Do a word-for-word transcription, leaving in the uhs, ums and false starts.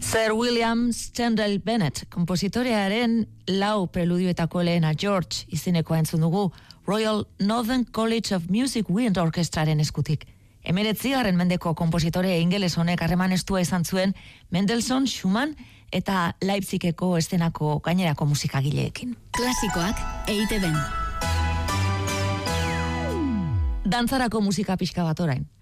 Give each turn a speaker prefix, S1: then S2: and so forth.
S1: Sir William Sterndale Bennett, kompositorearen lau preludioetako lehena George izenekoa entzun dugu Royal Northern College of Music Wind Orchestraren eskutik. Hemeretzigarren mendeko kompositore ingeles honek harreman estua izan zuen Mendelssohn, Schumann eta Leipzigeko estenako gainerako musikagileekin.
S2: Klasikoak E I T B-n.
S1: Dantzarako musika pixka bat orain.